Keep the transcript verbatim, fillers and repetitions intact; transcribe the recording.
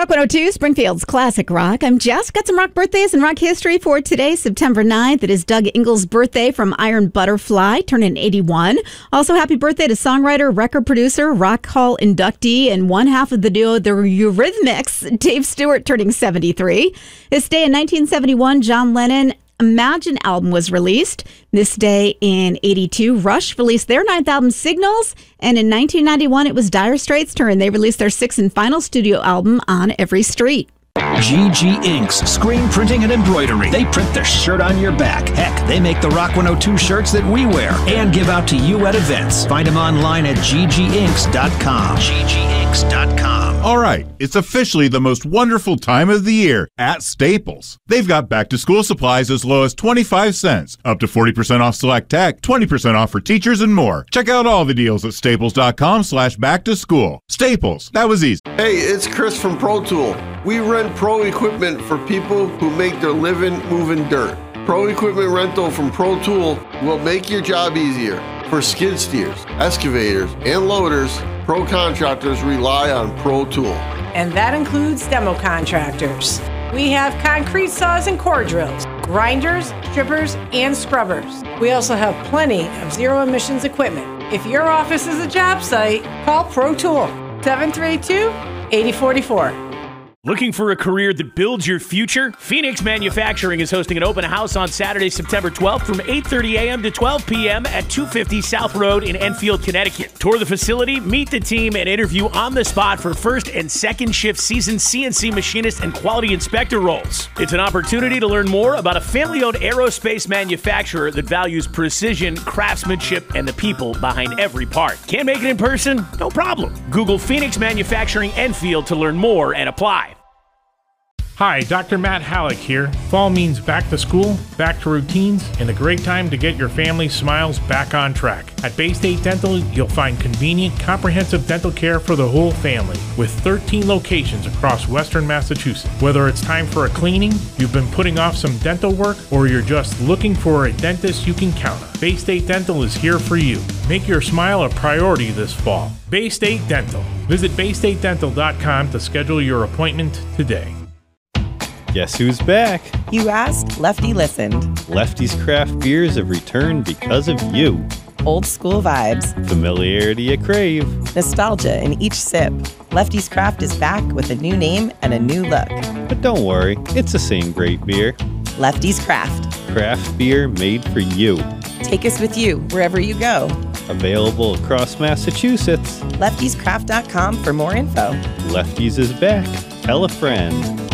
Rock one oh two, Springfield's Classic Rock. I'm Jess. Got some rock birthdays and rock history for today, September ninth. It is Doug Ingles' birthday from Iron Butterfly, turning eighty-one. Also, happy birthday to songwriter, record producer, Rock Hall inductee, and one half of the duo, the Eurythmics, Dave Stewart, turning seventy-three. This day in nineteen seventy-one, John Lennon Imagine album was released. This day in eighty-two, Rush released their ninth album, Signals, and in nineteen ninety-one, it was Dire Straits' turn. They released their sixth and final studio album, On Every Street. G G Inks, screen printing and embroidery. They print the shirt on your back. Heck, they make the Rock one oh two shirts that we wear and give out to you at events. Find them online at g g inks dot com. g g inks dot com. All right, it's officially the most wonderful time of the year at Staples. They've got back-to-school supplies as low as twenty-five cents, up to forty percent off select tech, twenty percent off for teachers, and more. Check out all the deals at staples dot com slash back to school. Staples, that was easy. Hey, it's Chris from Pro Tool. We rent pro equipment for people who make their living moving dirt. Pro equipment rental from Pro Tool will make your job easier. For skid steers, excavators, and loaders, pro contractors rely on Pro Tool. And that includes demo contractors. We have concrete saws and core drills, grinders, strippers, and scrubbers. We also have plenty of zero emissions equipment. If your office is a job site, call Pro Tool, seven three two, eight zero four four. Looking for a career that builds your future? Phoenix Manufacturing is hosting an open house on Saturday, September twelfth from eight thirty a.m. to twelve p.m. at two fifty South Road in Enfield, Connecticut. Tour the facility, meet the team, and interview on the spot for first and second shift seasoned C N C machinist and quality inspector roles. It's an opportunity to learn more about a family-owned aerospace manufacturer that values precision, craftsmanship, and the people behind every part. Can't make it in person? No problem. Google Phoenix Manufacturing Enfield to learn more and apply. Hi, Doctor Matt Halleck here. Fall means back to school, back to routines, and a great time to get your family's smiles back on track. At Bay State Dental, you'll find convenient, comprehensive dental care for the whole family, with thirteen locations across Western Massachusetts. Whether it's time for a cleaning, you've been putting off some dental work, or you're just looking for a dentist you can count on, Bay State Dental is here for you. Make your smile a priority this fall. Bay State Dental. Visit bay state dental dot com to schedule your appointment today. Guess who's back? You asked, Lefty listened. Lefty's craft beers have returned because of you. Old school vibes. Familiarity you crave. Nostalgia in each sip. Lefty's Craft is back with a new name and a new look. But don't worry, it's the same great beer. Lefty's Craft. Craft beer made for you. Take us with you wherever you go. Available across Massachusetts. lefties craft dot com for more info. Lefty's is back. Tell a friend.